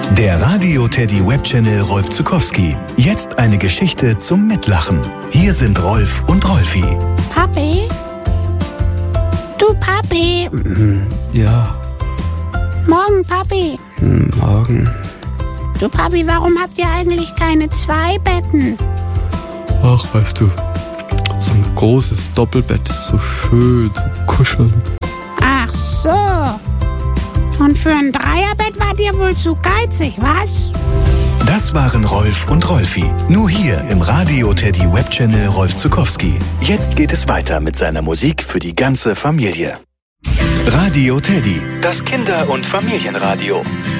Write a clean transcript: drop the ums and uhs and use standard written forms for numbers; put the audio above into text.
Der Radio Teddy Webchannel Rolf Zuckowski. Jetzt eine Geschichte zum Mitlachen. Hier sind Rolf und Rolfi. Papi? Du Papi? Ja, Morgen, Papi. morgen. Du Papi, warum habt ihr eigentlich keine 2 Betten? Ach, weißt du, so ein großes Doppelbett ist so schön, so kuscheln. Ach so. Und für ein Dreierbett wart ihr wohl zu geizig, was? Das waren Rolf und Rolfi. Nur hier im Radio Teddy Webchannel Rolf Zuckowski. Jetzt geht es weiter mit seiner Musik für die ganze Familie. Radio Teddy, das Kinder- und Familienradio.